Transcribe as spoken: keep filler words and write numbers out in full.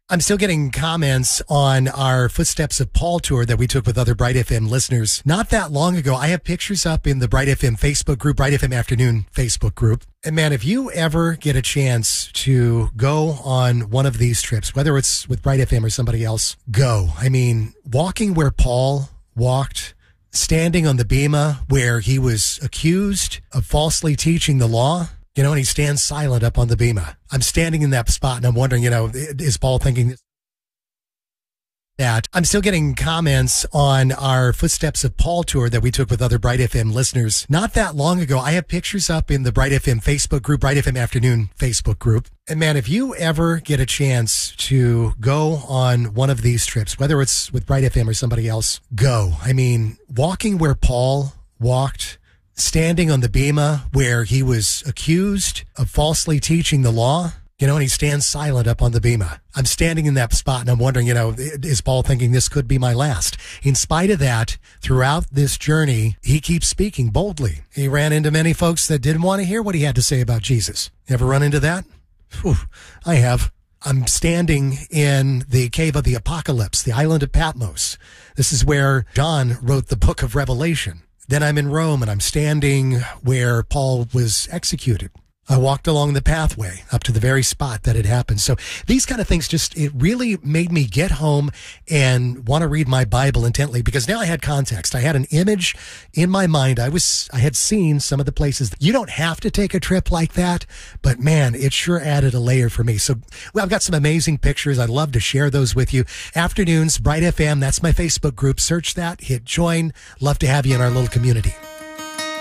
I'm still getting comments on our Footsteps of Paul tour that we took with other Bright F M listeners not that long ago. I have pictures up in the Bright F M Facebook group, Bright F M Afternoon Facebook group. And man, if you ever get a chance to go on one of these trips, whether it's with Bright F M or somebody else, go. I mean, walking where Paul walked, standing on the bema where he was accused of falsely teaching the law, you know, and he stands silent up on the bema. I'm standing in that spot and I'm wondering, you know, is Paul thinking this? That I'm still getting comments on our Footsteps of Paul tour that we took with other Bright F M listeners not that long ago. I have pictures up in the Bright F M Facebook group, Bright F M Afternoon Facebook group. And man, if you ever get a chance to go on one of these trips, whether it's with Bright F M or somebody else, go. I mean, walking where Paul walked, standing on the bema where he was accused of falsely teaching the law, you know, and he stands silent up on the bema. I'm standing in that spot and I'm wondering, you know, is Paul thinking this could be my last? In spite of that, throughout this journey, he keeps speaking boldly. He ran into many folks that didn't want to hear what he had to say about Jesus. You ever run into that? Whew, I have. I'm standing in the cave of the Apocalypse, the island of Patmos. This is where John wrote the book of Revelation. Then I'm in Rome and I'm standing where Paul was executed. I walked along the pathway up to the very spot that had happened. So these kind of things just, it really made me get home and want to read my Bible intently because now I had context. I had an image in my mind. I was, I had seen some of the places. You don't have to take a trip like that, but man, it sure added a layer for me. So, well, I've got some amazing pictures. I'd love to share those with you. Afternoons, Bright F M, that's my Facebook group. Search that, hit join. Love to have you in our little community.